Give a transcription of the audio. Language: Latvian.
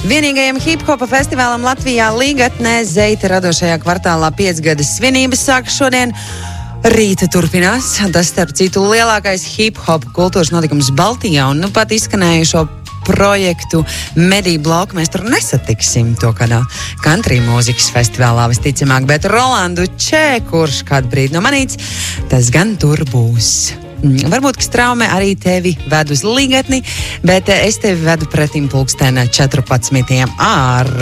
Vienīgajam hip-hopa festivālam Latvijā Līgatnē Zeita radošajā kvartālā 5 gadas svinības sākas šodien. Rīta turpinās. Tas, starp citu, lielākais hip-hop kultūras notikums Baltijā un pat izskanējušo projektu mediju bloku mēs tur nesatiksim to kādā country mūzikas festivālā visticamāk, bet Rolandu Čē, kurš kādu brīdi nomanīts, tas gan tur būs. Varbūt, ka Straume arī tevi ved uz Līgatni, bet es tevi vedu pretim pulksteni 14. ar